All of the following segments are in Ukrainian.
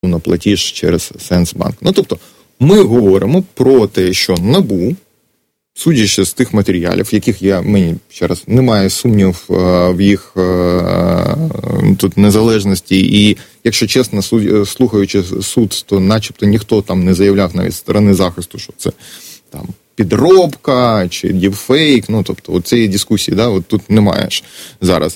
на платіж через Сенсбанк. Ну, тобто, ми говоримо про те, що НАБУ, судячи з тих матеріалів, яких мені, ще раз, немає сумнів в їх тут незалежності, і, якщо чесно, слухаючи суд, то начебто ніхто там не заявляв навіть з сторони захисту, що це там підробка чи діпфейк, ну, тобто, цієї дискусії, да, от тут немає ж зараз.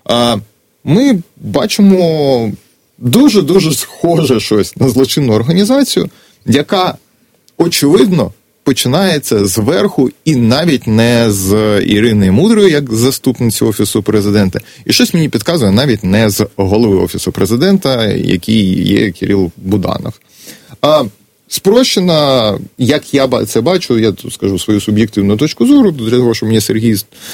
Ми бачимо дуже-дуже схоже щось на злочинну організацію, яка, очевидно, починається зверху і навіть не з Ірини Мудрої, як заступниці Офісу Президента, і щось мені підказує навіть не з голови Офісу Президента, який є Кирил Буданов. Спрощено, як я це бачу, я тут скажу свою суб'єктивну точку зору, для того, щоб мені Сергій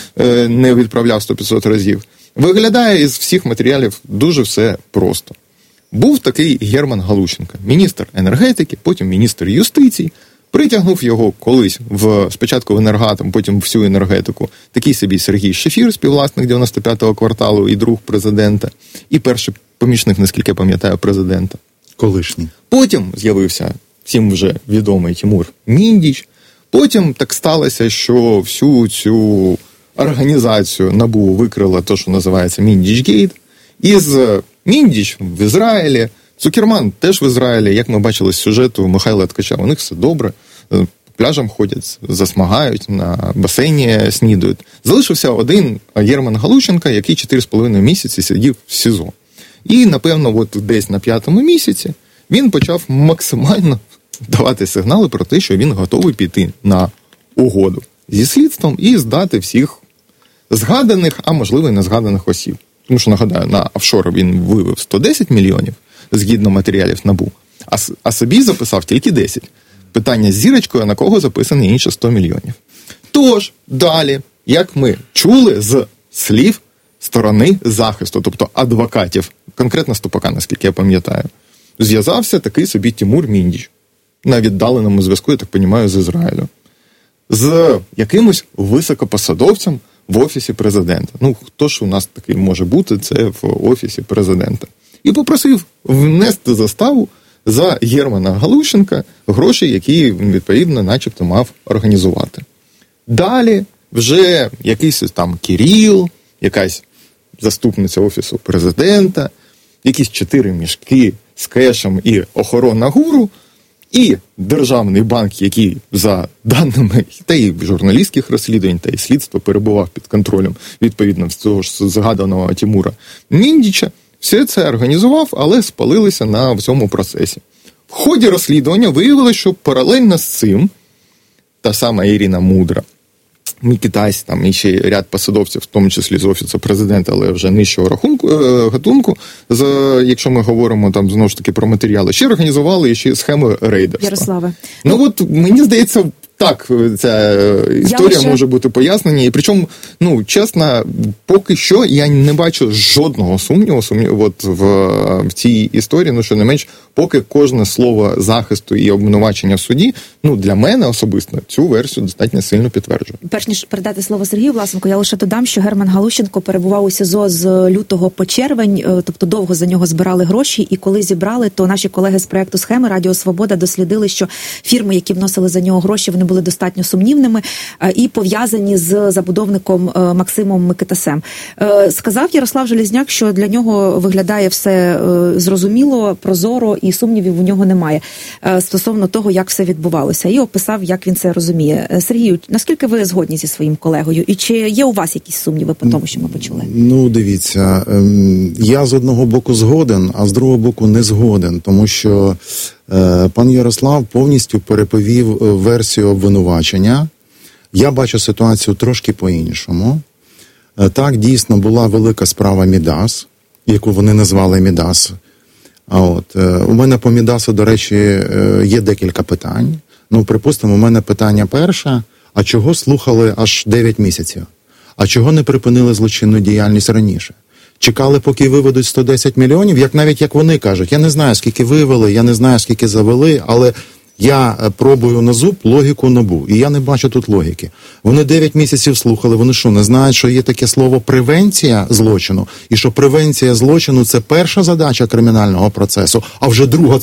не відправляв 100-500 разів, виглядає із всіх матеріалів дуже все просто. Був такий Герман Галущенко, міністр енергетики, потім міністр юстиції, притягнув його колись спочатку в Енергатом, потім всю енергетику, такий собі Сергій Шефір, співвласник 95-го кварталу і друг президента, і перший помічник, наскільки я пам'ятаю, президента. Колишній. Потім з'явився всім вже відомий Тимур Міндіч. Потім так сталося, що всю цю організацію НАБУ викрила те, що називається Міндічгейт. Із Міндіч в Ізраїлі, Цукерман теж в Ізраїлі, як ми бачили з сюжету Михайла Ткача, у них все добре, по пляжам ходять, засмагають, на басейні снідають. Залишився один Герман Галущенко, який 4,5 місяці сидів в СІЗО. І, напевно, от десь на 5-му місяці він почав максимально давати сигнали про те, що він готовий піти на угоду зі слідством і здати всіх згаданих, а можливо і незгаданих осіб. Тому що, нагадаю, на офшори він вивів 110 мільйонів, згідно матеріалів НАБУ, а собі записав тільки 10. Питання з зірочкою, на кого записані інші 100 мільйонів. Тож, далі, як ми чули з слів сторони захисту, тобто адвокатів, конкретно Ступака, наскільки я пам'ятаю, зв'язався такий собі Тимур Міндіч, на віддаленому зв'язку, я так розумію, з Ізраїлю, з якимось високопосадовцем в Офісі Президента. Ну, хто ж у нас такий може бути, це в Офісі Президента. І попросив внести заставу за Германа Галущенка гроші, які він, відповідно, начебто мав організувати. Далі вже якийсь там Кирил, якась заступниця Офісу Президента, якісь 4 мішки з кешем і охорона ГУРу, і Державний банк, який за даними та й журналістських розслідувань, та й слідства перебував під контролем, відповідно, цього ж згаданого Тимура Міндіча, все це організував, але спалилися на всьому процесі. В ході розслідування виявилося, що паралельно з цим та сама Ірина Мудра, Мікітась, там і ще ряд посадовців, в тому числі з Офісу Президента, але вже нижчого гатунку, якщо ми говоримо там знову ж таки про матеріали, ще організували ще схеми рейдерства. Ярославе. Ну от мені здається, так ця історія може бути пояснена. І причому, ну, чесно, поки що я не бачу жодного сумніву от в цій історії, ну, що не менш, поки кожне слово захисту і обвинувачення в суді, ну, для мене особисто цю версію достатньо сильно підтверджує. Перш ніж передати слово Сергію Власенку, я лише додам, що Герман Галущенко перебував у СІЗО з лютого по червень, тобто довго за нього збирали гроші, і коли зібрали, то наші колеги з проекту «Схеми» Радіо Свобода дослідили, що фірми, які вносили за нього гроші, вони були достатньо сумнівними і пов'язані з забудовником Максимом Микитасем. Сказав Ярослав Железняк, що для нього виглядає все зрозуміло, прозоро і сумнівів у нього немає стосовно того, як все відбувалося. І описав, як він це розуміє. Сергію, наскільки ви згодні зі своїм колегою? І чи є у вас якісь сумніви по тому, що ми почули? Ну, дивіться, я з одного боку згоден, а з другого боку не згоден, тому що пан Ярослав повністю переповів версію обвинувачення. Я бачу ситуацію трошки по-іншому. Так, дійсно, була велика справа Мідас, яку вони назвали Мідас. У мене по Мідасу, до речі, є декілька питань. Ну, припустимо, у мене питання перше, а чого слухали аж 9 місяців? А чого не припинили злочинну діяльність раніше? Чекали, поки виведуть 110 мільйонів, навіть як вони кажуть. Я не знаю, скільки вивели, я не знаю, скільки завели, але Я пробую на зуб логіку НАБУ, і я не бачу тут логіки. Вони 9 місяців слухали, вони що, не знають, що є таке слово превенція злочину? І що превенція злочину – це перша задача кримінального процесу, а вже друга